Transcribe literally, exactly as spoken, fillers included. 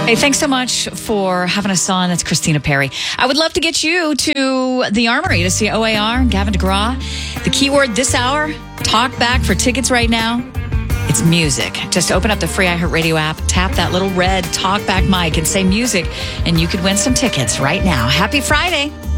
Hey, thanks so much for having us on. That's Christina Perry. I would love to get you to the Armory to see O A R and Gavin DeGraw. The keyword this hour, talk back for tickets right now. It's music. Just open up the free iHeartRadio app, tap that little red talk back mic and say music, and you could win some tickets right now. Happy Friday.